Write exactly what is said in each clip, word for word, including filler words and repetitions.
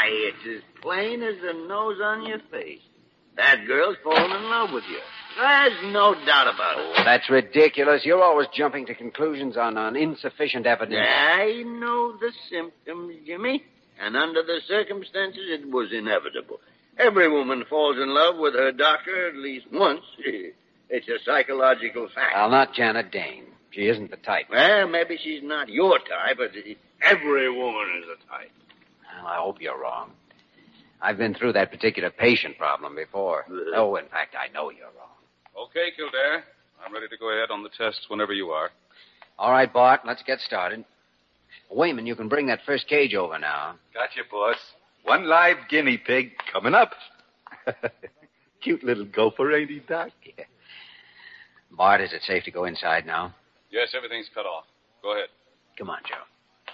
Why, it's as plain as the nose on your face. That girl's fallen in love with you. There's no doubt about it. Oh, that's ridiculous. You're always jumping to conclusions on, on insufficient evidence. I know the symptoms, Jimmy. And under the circumstances, it was inevitable. Every woman falls in love with her doctor at least once. It's a psychological fact. Well, not Janet Dane. She isn't the type. Well, maybe she's not your type, but every woman is a type. Well, I hope you're wrong. I've been through that particular patient problem before. Oh, in fact, I know you're wrong. Okay, Kildare. I'm ready to go ahead on the tests whenever you are. All right, Bart, let's get started. Wayman, you can bring that first cage over now. Gotcha, boss. One live guinea pig coming up. Cute little gopher, ain't he, Doc? Yeah. Bart, is it safe to go inside now? Yes, everything's cut off. Go ahead. Come on, Joe.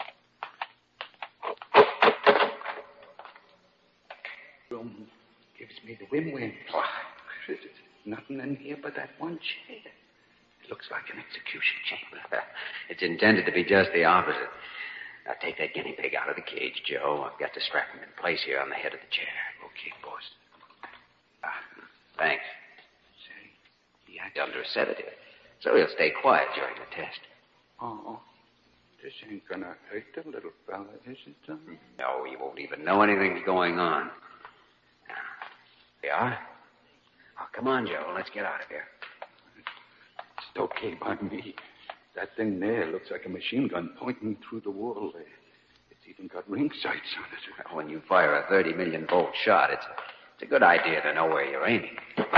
Room gives me the whim-whim. Oh, there's nothing in here but that one chair. It looks like an execution chamber. It's intended to be just the opposite. Now, take that guinea pig out of the cage, Joe. I've got to strap him in place here on the head of the chair. Okay, boss. Ah, thanks. Say, yeah. He's under a sedative, so he'll stay quiet during the test. Oh, this ain't gonna hurt the little fella, is it, Tom? No, he won't even know anything's going on. Now, there you are. Oh, come on, Joe. Let's get out of here. It's okay by me. That thing there looks like a machine gun pointing through the wall there. It's even got ring sights on it. When you fire a thirty million volt shot, it's, it's a good idea to know where you're aiming.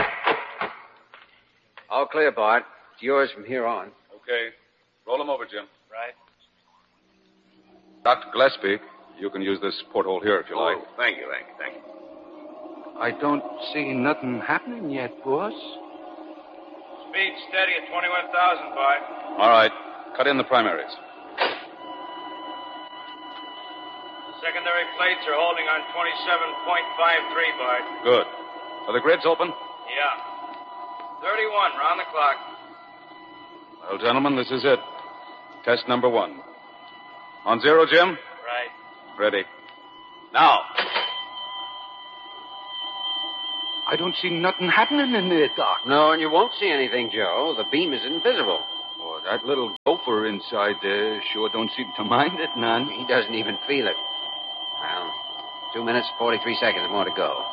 All clear, Bart. It's yours from here on. Okay. Roll him over, Jim. Right. Doctor Gillespie, you can use this porthole here if you Oh, like. thank you, thank you, thank you. I don't see nothing happening yet, boss. Speed steady at twenty-one thousand, Bart. All right. Cut in the primaries. The secondary plates are holding on twenty-seven point five three, Bart. Good. Are the grids open? Yeah. thirty-one, round the clock. Well, gentlemen, this is it. Test number one. On zero, Jim? Right. Ready. Now. I don't see nothing happening in there, Doc. No, and you won't see anything, Joe. The beam is invisible. Oh, that little gopher inside there sure don't seem to mind it none. He doesn't even feel it. Well, two minutes, forty-three seconds more to go.